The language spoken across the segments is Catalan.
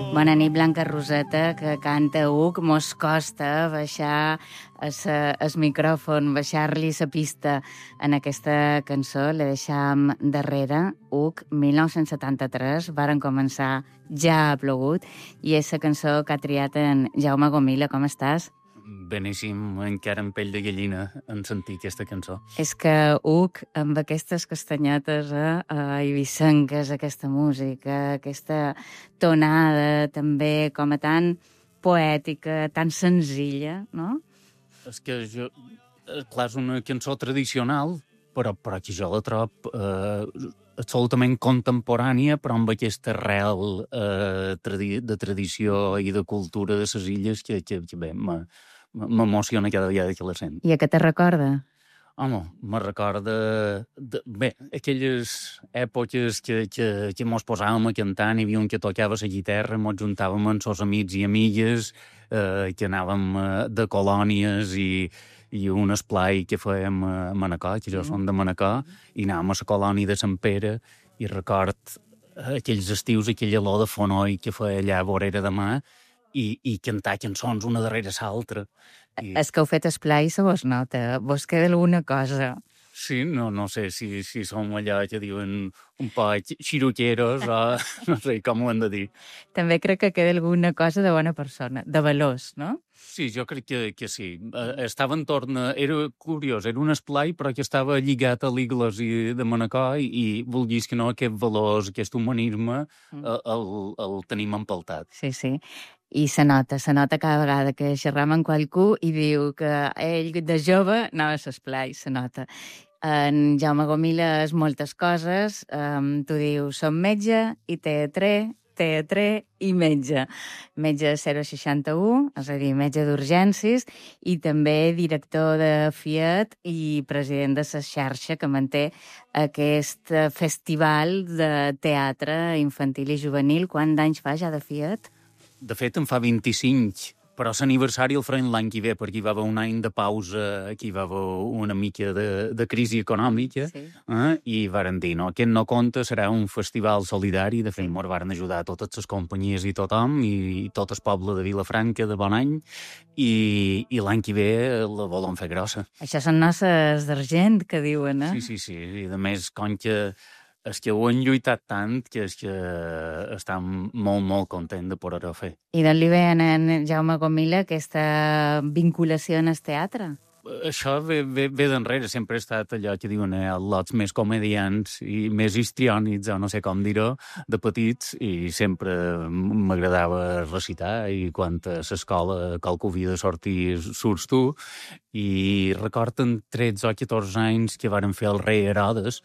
Bona nit, Blanca Roseta, que canta Uc. Mos costa baixar el micròfon, baixar-li la pista en aquesta cançó. La deixam darrere. Uc, 1973, varen començar Ja ha plogut, i és la cançó que ha triat en Jaume Gomila. Com estàs? Beníssim, encara amb pell de gallina en sentir aquesta cançó. És que Uc, amb aquestes castanyetes eivissenques, aquesta música, aquesta tonada també com a tan poètica, tan senzilla, no? És que clar, és una cançó tradicional, però que jo la trobo absolutament contemporània, però amb aquesta arrel de tradició i de cultura de les illes que bé, m'emociona cada vegada que la sent. I a què te recorda? Home, me recorda... Bé, aquelles èpoques que mos posàvem a cantar, n'hi havia un que tocava la guitarra, mos juntàvem amb els amics i amigues, que anàvem de colònies i un esplai que fèiem a Manacor, que jo som de Manacor, i anàvem a la colònia de Sant Pere, i record aquells estius, aquella olor de fonoll que feia allà a vorera de mar, i cantar cançons una darrere l'altra. És que heu fet esplai, se vos nota. Vos queda alguna cosa. Sí, no sé si som allà que diuen un poc xiroqueros o no sé com ho hem de dir. També crec que queda alguna cosa de bona persona, de valors, no? Sí, jo crec que sí. Estava en torn... Era curiós, era un esplai, però que estava lligat a l'Iglesi de Manacor i vulguis que no, aquest valors, aquest humanisme, el tenim empaltat. Sí, sí. I se nota cada vegada que xerram amb qualcú i diu que ell de jove anava a l'esplai, se nota. En Jaume Gomila és moltes coses. Tu dius, som metge i teatre i metge. Metge 061, és a dir, metge d'urgències, i també director de Fiat i president de la xarxa que manté aquest festival de teatre infantil i juvenil. Quants anys fa ja de Fiat? De fet, en fa 25, però l'aniversari el farem l'any que ve, perquè hi va haver un any de pausa, aquí hi va haver una mica de crisi econòmica, sí. I varen dir, no, aquest no compta, serà un festival solidari, de fet, ens varen ajudar totes les companyies i tothom, i tot el poble de Vilafranca de bon any, i l'any que ve la volen fer grossa. Això són noces d'argent, que diuen, eh? Sí, i a més, com que és que ho han lluitat tant que és que estem molt content de poder-ho fer. I d'on li ve en Jaume Gomila aquesta vinculació en el teatre? Això ve d'enrere, sempre he estat allò que diuen lots més comedians i més histriònics, o no sé com dir-ho, de petits, i sempre m'agradava recitar, i quan a l'escola qualcú havia de sortir surts tu, i record en 13 o 14 anys que varen fer el rei Herodes,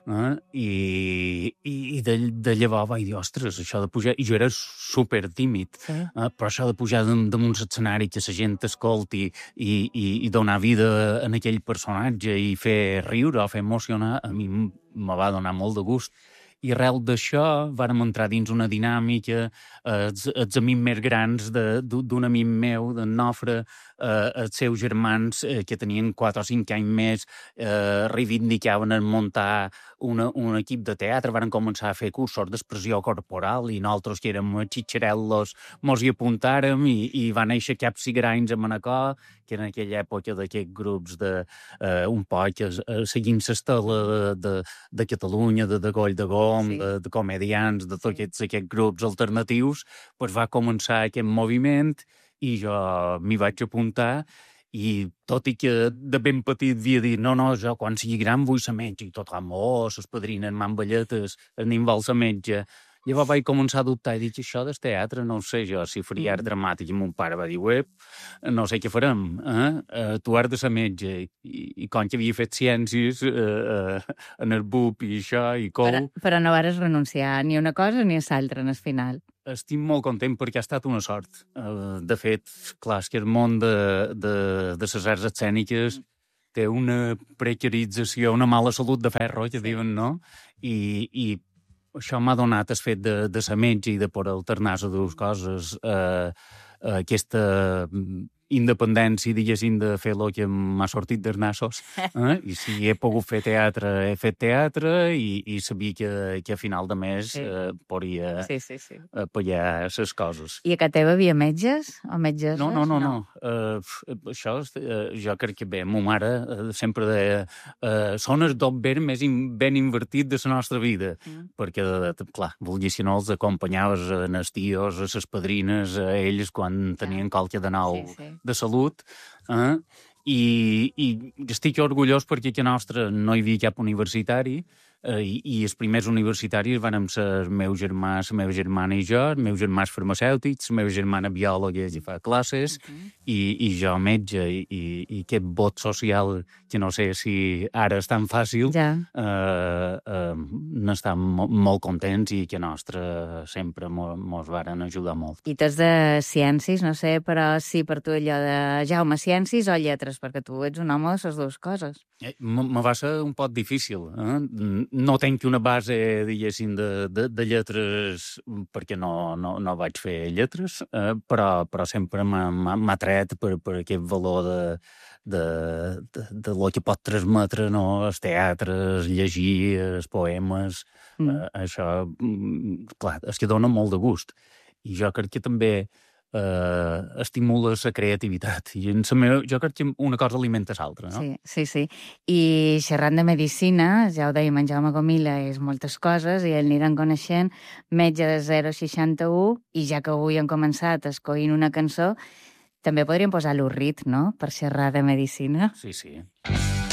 i de llavors vaig dir, ostres, això de pujar... I jo era super tímid, sí. Però això de pujar damunt l'escenari, que la gent t'escolti i donar vida en aquell personatge i fer riure o fer emocionar, a mi me va donar molt de gust. I arrel d'això vàrem entrar dins una dinàmica, els amics més grans d'un amic meu, d'en Nofre, els seus germans, que tenien 4 o 5 anys més, reivindicaven en muntar un equip de teatre, varen començar a fer cursos d'expressió corporal, i nosaltres, que érem xitxarel·los, mos hi apuntàrem, i va néixer Caps i Grans a Manacor, que en aquella època d'aquests grups un poc seguint l'estela de Catalunya, de Goll de Gom, sí. de comedians, de tots aquests grups alternatius, doncs va començar aquest moviment i jo m'hi vaig apuntar, i tot i que de ben petit havia dit no, jo quan sigui gran vull ser metge, i tothom, ses padrines, mamballetes, anem a ser metge. Llavors vaig començar a dubtar i dic, això del teatre no ho sé jo, si faria art dramàtic, i mon pare va dir, no sé què farem, tu has de ser metge, i com que havia fet ciències en el BUP i això, i COU... Però no vares renunciar ni una cosa ni a l'altra en el final. Estic molt content perquè ha estat una sort. De fet, clar, és que el món de les arts escèniques té una precarització, una mala salut de ferro, que diuen, no? I això m'ha donat el fet de ser metge i de poder alternar les dues coses, aquesta independència, diguéssim, de fer el que m'ha sortit dels nassos. I si he pogut fer teatre, he fet teatre i sabia que a final de mes podria pagar les coses. I a casa teva havia metges o metgesses? No. Això, jo crec que bé, ma mare sempre deia són els dos ben més ben invertit de la nostra vida, perquè, clar, vulguis si no, els acompanyaves en els tios, a les padrines, a ells quan tenien qualque de nou de salut, i estic orgullós perquè a nostra no hi havia cap universitari, i els primers universitaris van ser el meu germà, la meva germana i jo, el meu germà és farmacèutic, la meva germana biòloga i fa classes, i jo metge, i aquest vot social, que no sé si ara és tan fàcil, n'estem molt contents i que nostre sempre mos varen ajudar molt. I t'has de ciències, no sé, però sí per tu allò de Jaume, ciències o lletres, perquè tu ets un home de les dues coses. Me va ser un poc difícil, no tenc una base, diguéssim, de lletres, perquè no vaig fer lletres, però sempre m'ha tret per aquest valor de lo que pot transmetre, no? Els teatres, llegir, els poemes, això, clar, és que dona molt de gust. I jo crec que també estimula la creativitat. I jo crec que una cosa alimenta l'altra, no? Sí. I xerrant de medicina, ja ho dèiem, en Jaume Gomila és moltes coses i el aniran coneixent, metge de 061, i ja que avui hem començat escollint una cançó, també podríem posar l'Urrit, no?, per xerrar de medicina. Sí.